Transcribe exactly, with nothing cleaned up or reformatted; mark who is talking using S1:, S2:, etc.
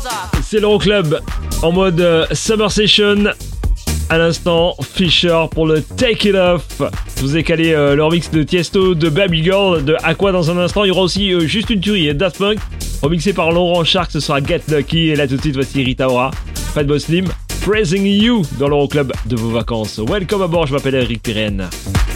S1: C'est l'Euroclub en mode euh, Summer Session. À l'instant, Fisher pour le Take It Off. Je vous ai calé euh, le remix de Tiesto, de Baby Girl, de Aqua dans un instant. Il y aura aussi euh, juste une tuerie, Daft Punk, remixé par Laurent Shark. Ce sera Get Lucky. Et là tout de suite, voici Rita Ora, Fatboy Slim, Praising You dans l'Euroclub de vos vacances. Welcome à bord, je m'appelle Eric Pirenne.